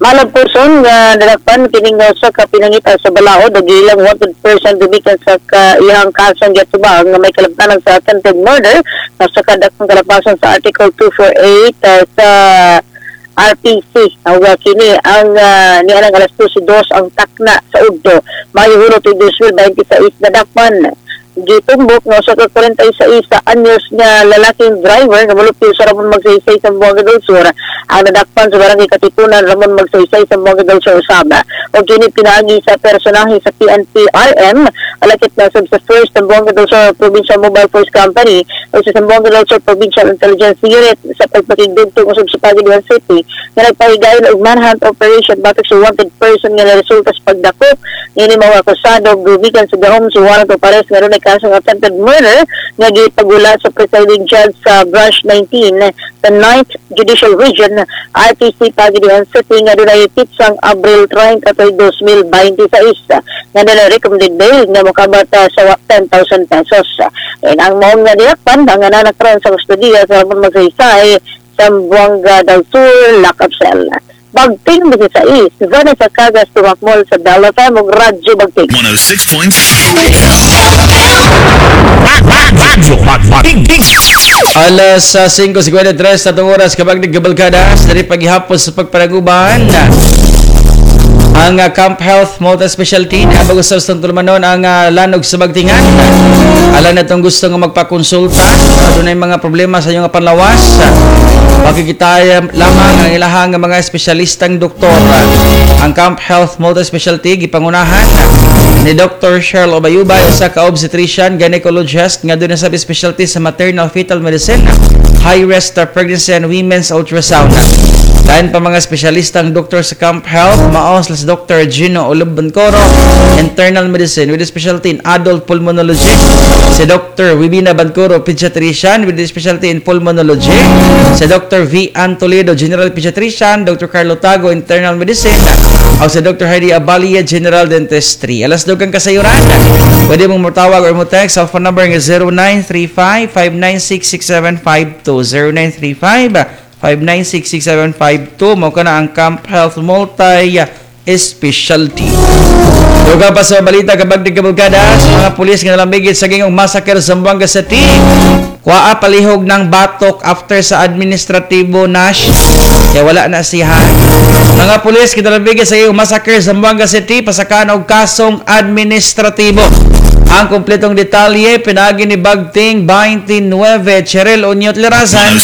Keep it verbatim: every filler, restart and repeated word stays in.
Malang person nga nadakpan kining sa kapinangita sa balaod ug ilang wanted person dumikan sa ka, iyang kasong gitubang nga may kalabtanan sa attempted murder sa kadakong kalapasan sa Article two forty-eight uh, sa R P C. Ang uh, kini ang uh, nialang alas dos ang takna sa Ugdo. Mayo hulo to two thousand twenty-six nadakpan gitumbok nga sa forty-six anyos nga lalaking driver nga mulupyo sa Ramon Magsaysay sa Buanga del Sur ang nadakpan sa barangay Katipunan Ramon Magsaysay sa Buanga del Sur Sabah o kini pinaagi sa personahe sa P N P R M alakit na sab sa first Buanga del Sur Provincial Mobile Force Company o sa Buanga del Sur Provincial Intelligence Unit sa pagpakigdugtong usab sa Pagadian City nga nagpahigayon og manhunt operation batok sa wanted person nga resulta sa pagdakop ini mga akusado gumikan sa gahom sa warrant of arrest nga ron kasong attempted murder nga gipagula sa presiding judge sa branch nineteen sa ninth Judicial Region R T C Pagadian City nga dunay pitsang Abril thirtieth, twenty twenty-six nga nila recommended bail nga mokabat sa ten thousand pesos. And ang maong nga diakpan ang nanakaron sa kustodiya sa Ramon Magsaysay sa Buanga del Sur, Lacapsel. Bagting mo sa is, Vanessa Cagas tumakmol sa Dala Time ug Radyo Bagting. one oh six point seven Alas uh, five fifty-three sa oras kabag naggabalkadas dari paghihapon sa pagpanaguban ang uh, Camp Health Multi-Specialty na bagusab sa tulumanon ang uh, lanog sa Bagtingan. Alam na itong gusto nga magpakonsulta uh, doon ay mga problema sa inyong panlawas uh, makikita lamang ang ilahang mga espesyalistang doktor. Uh, ang Camp Health Multi-Specialty gipangunahan uh, ni Doctor Cheryl Obayubay usa ka obstetrician gynecologist nga doon sa specialty sa maternal fetal medicine, high risk uh, pregnancy and women's ultrasound. Lain pa mga espesyalistang doktor sa Camp Health, maos si Doctor Gino Olub-Bancoro, internal medicine with a specialty in adult pulmonology. Si Doctor Wibina Bancoro, pediatrician with a specialty in pulmonology. Si Doctor V. Ann Toledo, general pediatrician. Doctor Carlo Tago, internal medicine. O si Doctor Heidi Abalia, general dentistry. Alas dugang kasayuran. Pwede mong matawag or mo text. Sa phone number ng zero nine three five, five nine six, six seven five two. zero nine three five, five nine six, six seven five two. Mao ka na ang Camp Health Multi-Specialty. Duga pa sa balita kabag nagkabulkadas, mga pulis nga nalamigit sa gingong massacre sa Zamboanga City. Kuha palihog ng batok after sa administratibo Nash. Kaya wala na siya. Mga pulis nga nalamigit sa gingong massacre sa Zamboanga City pasakan og kasong administratibo. Ang kumpletong detalye pinagi ni Bagting twenty-nine Cheryl Onyot Lerasan